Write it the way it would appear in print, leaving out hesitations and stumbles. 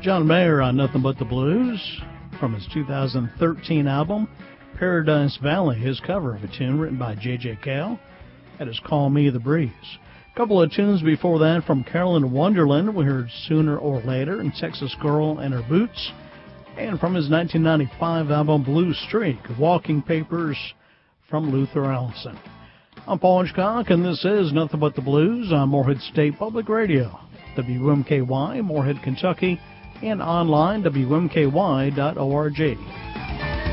John Mayer on Nothing But the Blues from his 2013 album, Paradise Valley, his cover of a tune written by J.J. Cale. That is Call Me the Breeze. A couple of tunes before that from Carolyn Wonderland. We heard Sooner or Later and Texas Girl and Her Boots. And from his 1995 album Blue Streak, Walking Papers from Luther Allison. I'm Paul Hitchcock, and this is Nothing But the Blues on Morehead State Public Radio, WMKY, Morehead, Kentucky, and online, WMKY.org.